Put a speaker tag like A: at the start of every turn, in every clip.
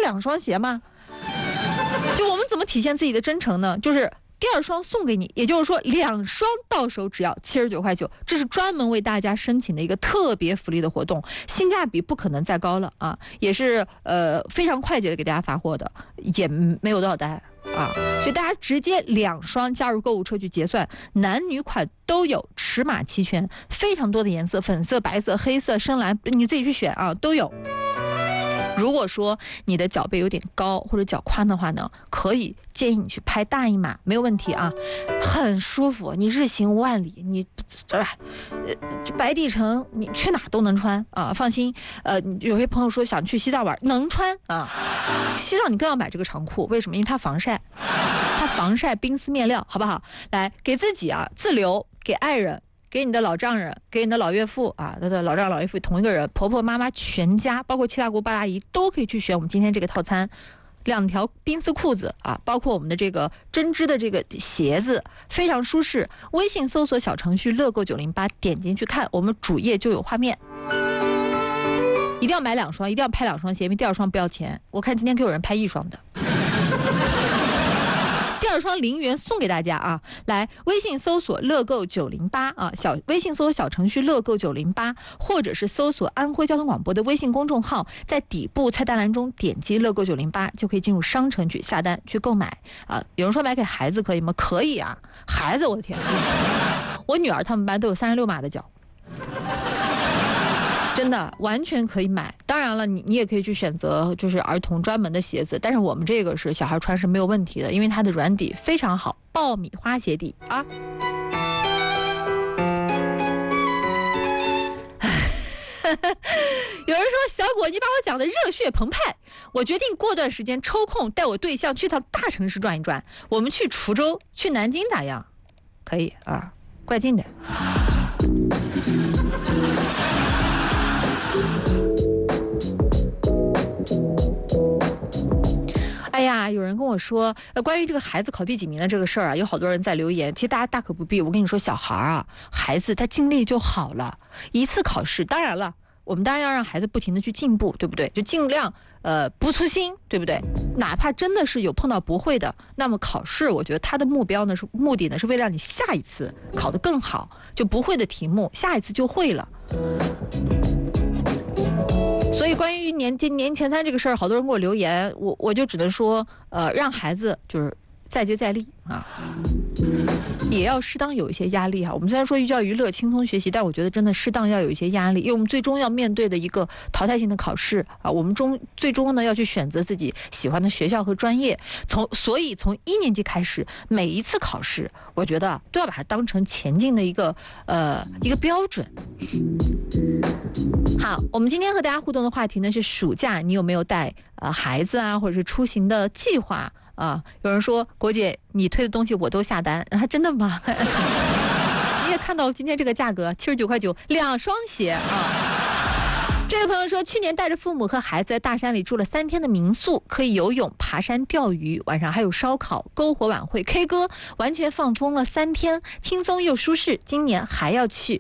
A: 2双鞋吗？就我们怎么体现自己的真诚呢？就是第2双送给你，也就是说2双到手只要79块9，这是专门为大家申请的一个特别福利的活动，性价比不可能再高了啊，也是非常快捷的给大家发货的，也没有多少单啊，所以大家直接2双加入购物车去结算，男女款都有，尺码齐全，非常多的颜色，粉色、白色、黑色、深蓝，你自己去选啊，都有。如果说你的脚背有点高或者脚宽的话呢，可以建议你去拍大一码，没有问题啊，很舒服。你日行万里，你白帝城你去哪都能穿啊，放心。有些朋友说想去西藏玩，能穿啊。西藏你更要买这个长裤，为什么？因为它防晒，它防晒冰丝面料，好不好？来给自己啊自留，给爱人。给你的老丈人，给你的老岳父啊，他的老丈人、老岳父同一个人，婆婆妈妈全家，包括七大姑八大姨都可以去选我们今天这个套餐，2条冰丝裤子啊，包括我们的这个针织的这个鞋子，非常舒适。微信搜索小程序乐购908，点进去看，我们主页就有画面。一定要买2双，一定要拍2双鞋，因为第2双不要钱。我看今天给有人拍1双的。第2双0元送给大家啊！来，微信搜索乐购908啊，微信搜索小程序乐购908，或者是搜索安徽交通广播的微信公众号，在底部菜单栏中点击乐购908，就可以进入商城去下单去购买啊。有人说买给孩子可以吗？可以啊，孩子我的天，我女儿他们班都有36码的脚。真的完全可以买，当然了，你也可以去选择就是儿童专门的鞋子，但是我们这个是小孩穿是没有问题的，因为它的软底非常好，爆米花鞋底啊。有人说小果你把我讲的热血澎湃，我决定过段时间抽空带我对象去趟大城市转一转，我们去滁州去南京咋样？可以啊，怪近的。哎呀，有人跟我说，关于这个孩子考第几名的这个事儿啊，有好多人在留言。其实大家大可不必，我跟你说，小孩啊，孩子他尽力就好了。一次考试，当然了，我们当然要让孩子不停的去进步，对不对？就尽量不粗心，对不对？哪怕真的是有碰到不会的，那么考试，我觉得它的目的呢是为了让你下一次考得更好，就不会的题目下一次就会了。所以关于年前3这个事儿，好多人给我留言，我就只能说，让孩子就是再接再厉啊，也要适当有一些压力哈。我们虽然说寓教于乐、轻松学习，但我觉得真的适当要有一些压力，因为我们最终要面对的一个淘汰性的考试啊，我们最终呢要去选择自己喜欢的学校和专业。所以从1年级开始，每一次考试，我觉得都要把它当成前进的一个标准。好，我们今天和大家互动的话题呢是暑假你有没有带孩子啊，或者是出行的计划啊？有人说国姐你推的东西我都下单，真的吗？你也看到今天这个价格79块9 2双鞋啊！这位朋友说，去年带着父母和孩子在大山里住了3天的民宿，可以游泳、爬山、钓鱼，晚上还有烧烤、篝火晚会、K 歌，完全放风了3天，轻松又舒适。今年还要去。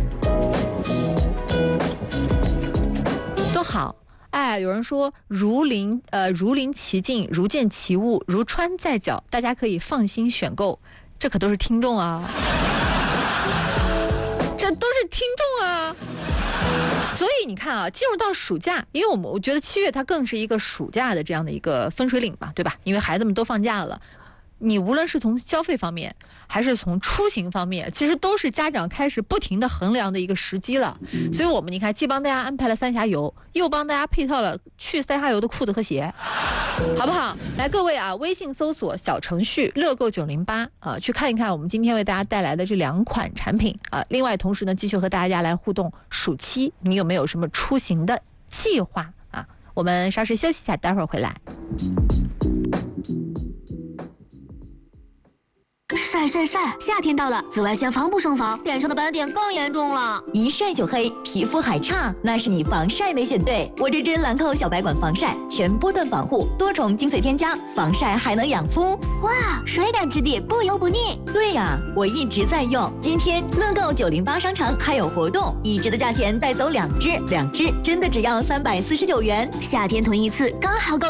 A: 多好！哎，有人说如临其境，如见其物，如穿在脚，大家可以放心选购。这可都是听众啊，这都是听众啊。所以你看啊，进入到暑假，因为我觉得7月它更是一个暑假的这样的一个分水岭嘛，对吧？因为孩子们都放假了。你无论是从消费方面还是从出行方面，其实都是家长开始不停的衡量的一个时机了。所以我们你看，既帮大家安排了三峡游，又帮大家配套了去三峡游的裤子和鞋，好不好？来，各位啊，微信搜索小程序乐购908去看一看我们今天为大家带来的这2款产品啊。另外，同时呢，继续和大家来互动暑期，你有没有什么出行的计划啊？我们稍事休息一下，待会儿回来。
B: 晒晒晒！夏天到了，紫外线防不胜防，脸上的斑点更严重了。
C: 一晒就黑，皮肤还差，那是你防晒没选对。我这支兰蔻小白管防晒，全波段防护，多重精粹添加，防晒还能养肤。
B: 哇，水感质地，不油不腻。
C: 对呀，我一直在用。今天乐购908商城还有活动，1支的价钱带走2支，2支真的只要349元。
B: 夏天囤一次，刚好够。